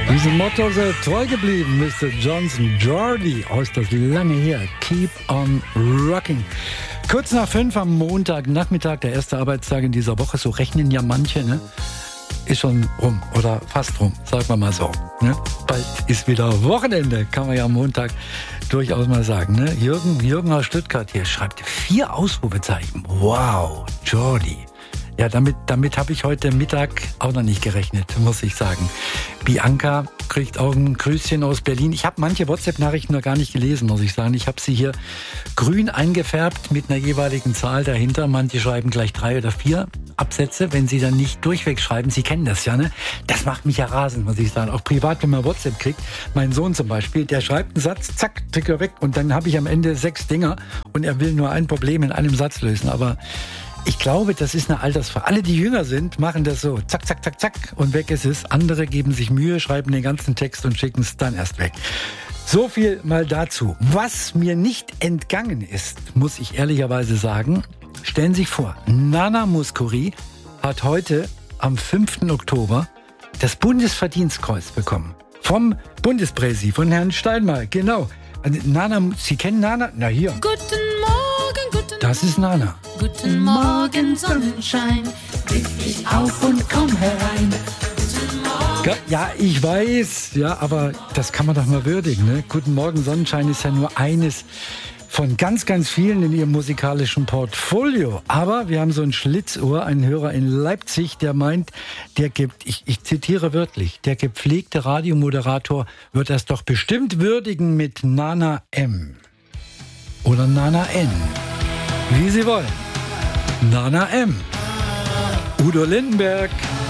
Diesem Motto ist er treu geblieben, Mr. Johnson. Jordi, ist das lange her. Keep on rocking. Kurz nach 5 am Montagnachmittag, der erste Arbeitstag in dieser Woche, so rechnen ja manche, ne? Ist schon rum oder fast rum, sagen wir mal so. Ne? Bald ist wieder Wochenende, kann man ja am Montag durchaus mal sagen. Ne? Jürgen aus Stuttgart hier schreibt 4 Ausrufezeichen. Wow, Jordi. Ja, damit habe ich heute Mittag auch noch nicht gerechnet, muss ich sagen. Bianca kriegt auch ein Grüßchen aus Berlin. Ich habe manche WhatsApp-Nachrichten noch gar nicht gelesen, muss ich sagen. Ich habe sie hier grün eingefärbt mit einer jeweiligen Zahl dahinter. Manche schreiben gleich 3 oder 4 Absätze, wenn sie dann nicht durchweg schreiben. Sie kennen das ja, ne? Das macht mich ja rasend, muss ich sagen. Auch privat, wenn man WhatsApp kriegt. Mein Sohn zum Beispiel, der schreibt einen Satz, zack, Trigger weg. Und dann habe ich am Ende 6 Dinger und er will nur ein Problem in einem Satz lösen. Aber ich glaube, das ist eine Altersfrage. Alle, die jünger sind, machen das so. Zack, zack, zack, zack. Und weg ist es. Andere geben sich Mühe, schreiben den ganzen Text und schicken es dann erst weg. So viel mal dazu. Was mir nicht entgangen ist, muss ich ehrlicherweise sagen, stellen Sie sich vor, Nana Mouskouri hat heute am 5. Oktober das Bundesverdienstkreuz bekommen. Vom Bundespräsi, von Herrn Steinmeier. Genau. Nana, Sie kennen Nana? Na hier. Guten Morgen, guten Das ist Nana. Guten Morgen, Sonnenschein, blick ich auf und komm herein. Guten Morgen. Ja, ich weiß, ja, aber das kann man doch mal würdigen, ne? Guten Morgen, Sonnenschein ist ja nur eines von ganz, ganz vielen in ihrem musikalischen Portfolio. Aber wir haben so ein Schlitzohr, einen Hörer in Leipzig, der meint, ich zitiere wörtlich, der gepflegte Radiomoderator wird das doch bestimmt würdigen mit Nana M. Oder Nana N. Wie Sie wollen. Nana M. Udo Lindenberg.